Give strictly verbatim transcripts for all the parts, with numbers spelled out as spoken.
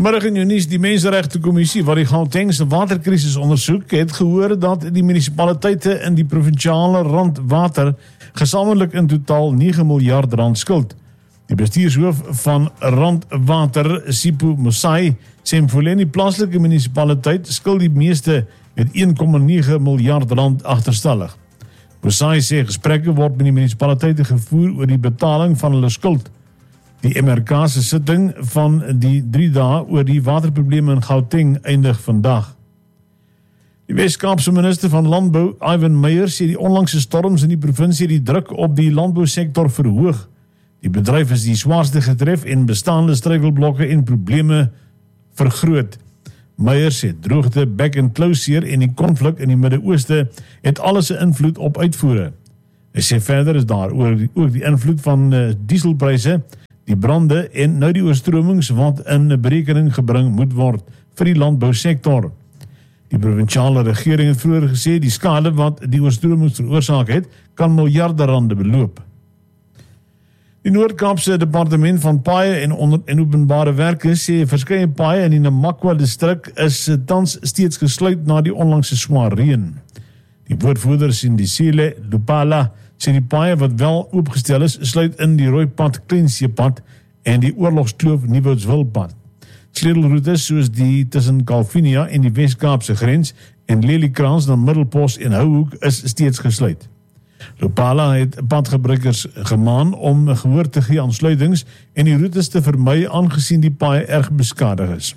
Vanmiddag in jou nuus, die Menseregtekommissie wat die Gautengse waterkrisis ondersoek, het gehoor dat die munisipaliteite in die provinsiale randwater gesamentlik in totaal nege miljard rand skuld. Die bestuurshoof van Randwater, Sipho Motsai, sê Mfuleni plaaslike munisipaliteit skuld die meeste met een komma nege miljard rand agterstallig. Motsai sê gesprekke word met die munisipaliteite gevoer oor die betaling van hulle skuld. Die M R K se sitting van die drie dae oor die waterprobleme in Gauteng eindig vandag. Die Wes-Kaapse minister van Landbou, Ivan Meyer, sê die onlangse storms in die provinsie die druk op die landbousektor verhoog. Die bedryf is die swaarste getref en bestaande struikelblokke en probleme vergroot. Meyer sê droogte, back and closure en die konflik in die Midde-Ooste het alles 'n invloed op uitvoere. Hy sê verder is daar ook die invloed van uh, dieselpryse, die brande en nou die oorstromings wat in berekening gebring moet word vir die landbousektor. Die provinsiale regering het vroeër gesê die skade wat die oorstromings veroorsaak het, kan miljarde rande beloop. Die Noord-Kaapse Departement van Paaie en, onder, en Openbare Werke sê verskeie paaie in die Namakwa distrik is tans steeds gesluit na die onlangse swaar reën. Die woordvoerder Sindisile Lupala sê die paaie wat wel oopgestel is, sluit in die Rooipad Kleinseepad en die Oorlogskloof Nieuwoudswilpad. Sleutelroetes soos die tussen Kalvinia en die Wes-Kaapse grens en Leliekrans na Middelpos en Houhoek is steeds gesluit. Lupala het padgebruikers gemaan om gehoor te gee aan sluitings en die roetes te vermy aangesien die paaie erg beskadig is.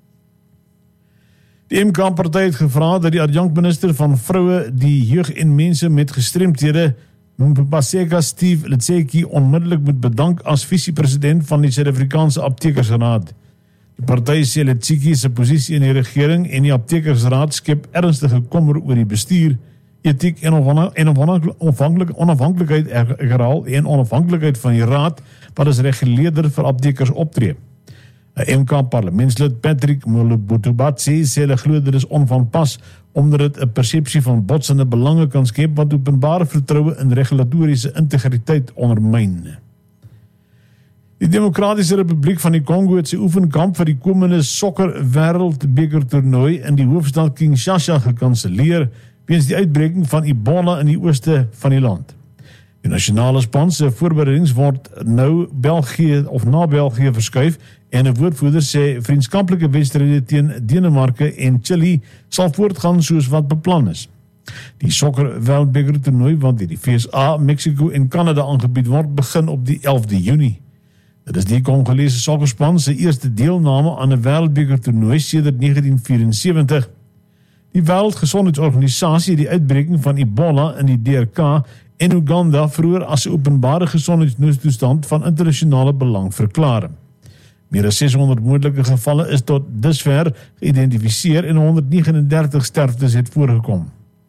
Die M K-party het gevra dat die adjunkminister van vroue, die jeug en mense met gestremthede, Mpaseka Steve Letseki, onmiddellik moet bedank as visiepresident van die Suid-Afrikaanse Aptekersraad. Die party sê Letseki se posisie in die regering en die Aptekersraad skep ernstige kommer oor die bestuur, etiek en onafhankelijk, onafhankelijkheid herhaal en onafhankelijkheid van die raad wat as reguleerder vir aptekers optree. Een M K-parlementslid Patrick Molobotubatsi sê hulle glo dit is onvanpas omdat dit 'n persepsie van botsende belange kan skep wat openbare vertroue in regulatoriese integriteit ondermyn. Die Demokratiese Republiek van die Kongo het sy oefenkamp vir die komende sokker wêreldbeker toernooi in die hoofstad Kinshasa gekanselleer weens die uitbreking van Ebola in die ooste van die land. Die nasionale span se voorbereidings word nou België of na België verskuif en 'n woordvoerder sê vriendskaplike wedstryde teen Denemarke en Chili sal voortgaan soos wat beplan is. Die sokker wêreldbeker toernooi wat deur die V S A, Mexico en Kanada aangebied word, begin op die elfde Junie. Dit is die Congolese sokkerspan se eerste deelname aan 'n wêreldbeker toernooi sedert negentien vierensewentig. Die Wêreldgesondheidsorganisasie het die uitbreking van Ebola in die D R K en Uganda vroeër as 'n openbare gesondheidsnoodtoestand van internasionale belang verklaar. Meer as seshonderd moontlike gevalle is tot dusver geïdentifiseer en honderd negenendertig sterftes het voorgekom.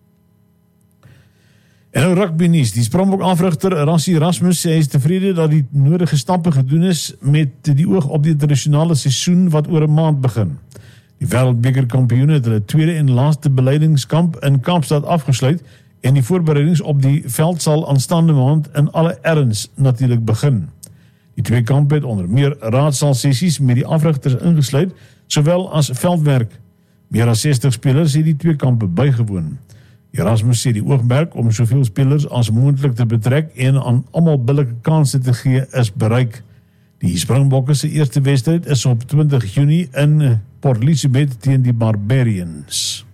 En nou rugby nuus. Die Springbok-afrigter Rassie Erasmus sê hy is tevrede dat die nodige stappe gedoen is met die oog op die internasionale seisoen wat oor 'n maand begin. Die wêreldbeker kampioene het hulle tweede en laaste beleidingskamp in Kaapstad afgesluit en die voorbereidings op die veld sal aanstaande maand in alle erns natuurlik begin. Die twee kampe het onder meer raadsaal-sessies met die afrigters ingesluit, sowel as veldwerk. Meer as sestig spelers het die twee kampe bygewoon. Erasmus sê die oogmerk om soveel spelers as moontlik te betrek en aan almal billike kansse te gee is bereik. Die Springbokke se eerste wedstryd is op twintig Junie in Port Elizabeth teen die Barbarians.